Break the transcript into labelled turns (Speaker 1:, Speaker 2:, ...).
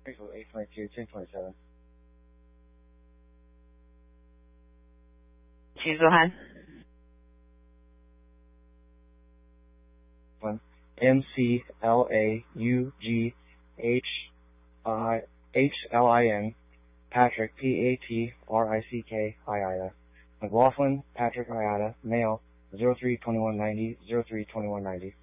Speaker 1: 822, 1027.
Speaker 2: 徐子涵。
Speaker 1: McLaughlin, Patrick, Patrick, McLaughlin, Patrick Iata, male, 032190, 032190.